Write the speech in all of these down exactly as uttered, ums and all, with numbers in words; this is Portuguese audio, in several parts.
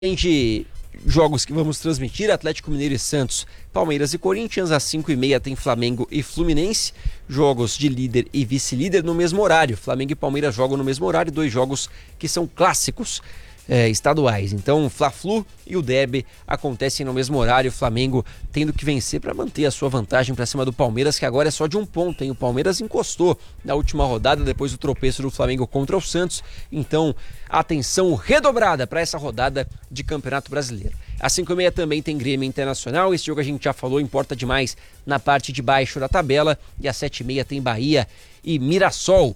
De jogos que vamos transmitir: Atlético Mineiro e Santos, Palmeiras e Corinthians. Às cinco e meia tem Flamengo e Fluminense, jogos de líder e vice-líder no mesmo horário. Flamengo e Palmeiras jogam no mesmo horário, dois jogos que são clássicos é, estaduais. Então o Fla-Flu e o Derby acontecem no mesmo horário, Flamengo tendo que vencer para manter a sua vantagem para cima do Palmeiras, que agora é só de um ponto, hein? O Palmeiras encostou na última rodada depois do tropeço do Flamengo contra o Santos. Então atenção redobrada para essa rodada de Campeonato Brasileiro. Às cinco e meia também tem Grêmio Internacional. Esse jogo a gente já falou, importa demais na parte de baixo da tabela. E às sete e meia tem Bahia e Mirassol.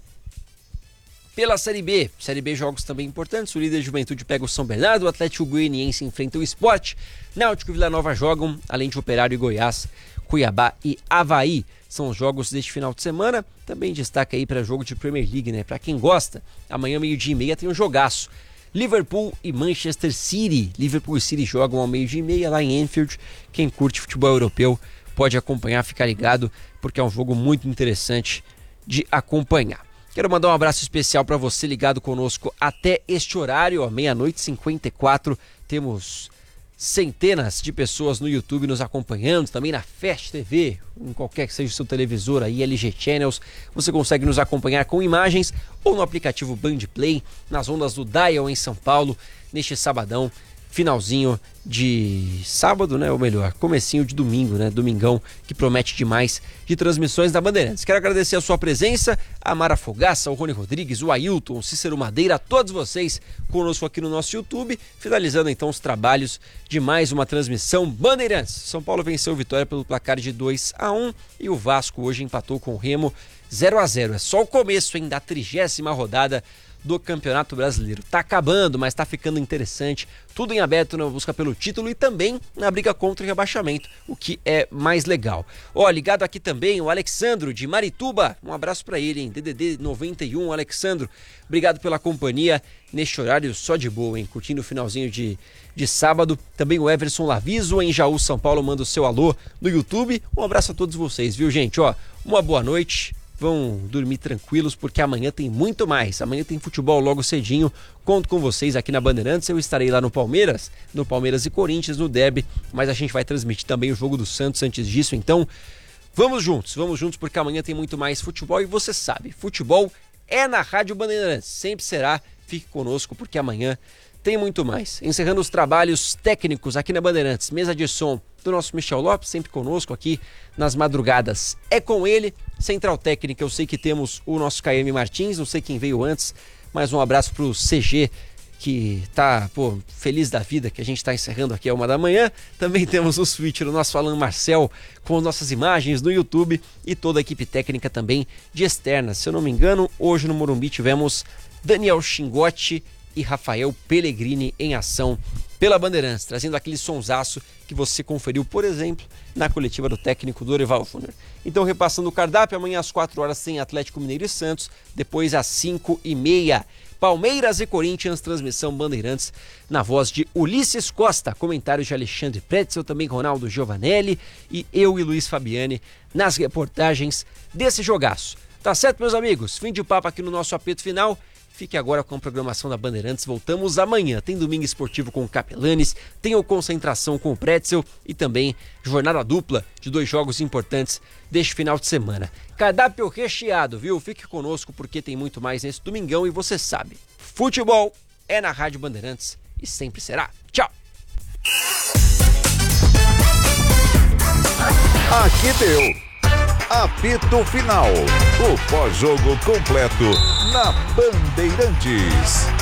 Pela Série B, Série B jogos também importantes. O líder Juventude pega o São Bernardo, o Atlético Goianiense enfrenta o Sport, Náutico e Vila Nova jogam, além de Operário e Goiás, Cuiabá e Avaí. São os jogos deste final de semana. Também destaca aí para jogo de Premier League, né? Para quem gosta, amanhã meio-dia e meia tem um jogaço. Liverpool e Manchester City. Liverpool e City jogam ao meio-dia e meia lá em Anfield. Quem curte futebol europeu pode acompanhar, ficar ligado, porque é um jogo muito interessante de acompanhar. Quero mandar um abraço especial para você ligado conosco até este horário, ó, meia-noite e cinquenta e quatro. Temos centenas de pessoas no YouTube nos acompanhando, também na Fast T V, em qualquer que seja o seu televisor aí, L G Channels. Você consegue nos acompanhar com imagens ou no aplicativo Band Play, nas ondas do Dial em São Paulo, neste sabadão, finalzinho de sábado, né? Ou melhor, comecinho de domingo, né? Domingão, que promete demais de transmissões da Bandeirantes. Quero agradecer a sua presença, a Mara Fogaça, o Rony Rodrigues, o Ailton, o Cícero Madeira, a todos vocês conosco aqui no nosso YouTube, finalizando então os trabalhos de mais uma transmissão Bandeirantes. São Paulo venceu o Vitória pelo placar de dois a um e o Vasco hoje empatou com o Remo zero a zero. É só o começo, hein, da trigésima rodada do Campeonato Brasileiro. Tá acabando, mas tá ficando interessante. Tudo em aberto na busca pelo título e também na briga contra o rebaixamento, o que é mais legal. Ó, ligado aqui também o Alexandro de Marituba. Um abraço pra ele, hein? D D D noventa e um, Alexandro. Obrigado pela companhia neste horário só de boa, hein? Curtindo o finalzinho de, de sábado. Também o Everson Laviso em Jaú, São Paulo, manda o seu alô no YouTube. Um abraço a todos vocês, viu, gente? Ó, uma boa noite. Vão dormir tranquilos porque amanhã tem muito mais. Amanhã tem futebol logo cedinho. Conto com vocês aqui na Bandeirantes. Eu estarei lá no Palmeiras, no Palmeiras e Corinthians, no Derby. Mas a gente vai transmitir também o jogo do Santos antes disso. Então, vamos juntos, vamos juntos porque amanhã tem muito mais futebol. E você sabe, futebol é na Rádio Bandeirantes. Sempre será. Fique conosco porque amanhã tem muito mais. Encerrando os trabalhos técnicos aqui na Bandeirantes. Mesa de som do nosso Michel Lopes, sempre conosco aqui nas madrugadas. É com ele. Central Técnica, eu sei que temos o nosso K M Martins, não sei quem veio antes, mas um abraço pro C G, que tá, pô, feliz da vida, que a gente tá encerrando aqui a uma da manhã. Também temos o switch do nosso Alan Marcel, com as nossas imagens no YouTube, e toda a equipe técnica também de externas. Se eu não me engano, hoje no Morumbi tivemos Daniel Chingotti e Rafael Pellegrini em ação pela Bandeirantes, trazendo aquele sonsaço que você conferiu, por exemplo, na coletiva do técnico Dorival Júnior. Então, repassando o cardápio, amanhã às quatro horas tem Atlético Mineiro e Santos, depois às cinco e meia, Palmeiras e Corinthians, transmissão Bandeirantes, na voz de Ulisses Costa, comentários de Alexandre Pretzel, também Ronaldo Giovanelli e eu e Luiz Fabiani nas reportagens desse jogaço. Tá certo, meus amigos? Fim de papo aqui no nosso apito final. Fique agora com a programação da Bandeirantes. Voltamos amanhã. Tem Domingo Esportivo com o Capelanes, tem o Concentração com o Pretzel e também jornada dupla de dois jogos importantes deste final de semana. Cardápio recheado, viu? Fique conosco porque tem muito mais nesse domingão e você sabe, futebol é na Rádio Bandeirantes e sempre será. Tchau! Aqui deu. Apito Final. O pós-jogo completo na Bandeirantes.